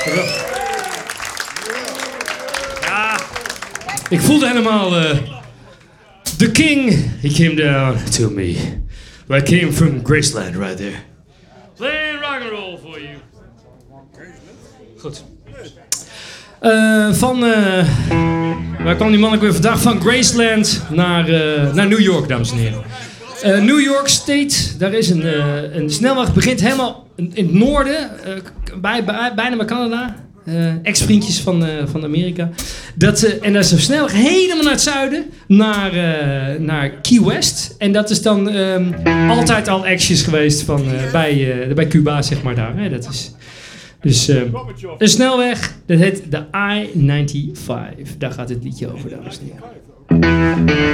Ja, ik voelde helemaal... The king, he came down to me. I came from Graceland right there. Playing rock and roll for you. Goed. Waar kwam die man ook weer vandaag? Van Graceland naar New York, dames en heren. New York State, daar is een snelweg, begint helemaal in het noorden, bijna bij Canada. Ex-vriendjes van Amerika. En dat is een snelweg helemaal naar het zuiden, naar Key West. En dat is dan altijd al actions geweest bij Cuba, zeg maar daar. Hè. Dat is... Dus een snelweg, dat heet de I-95. Daar gaat het liedje over, dames en heren.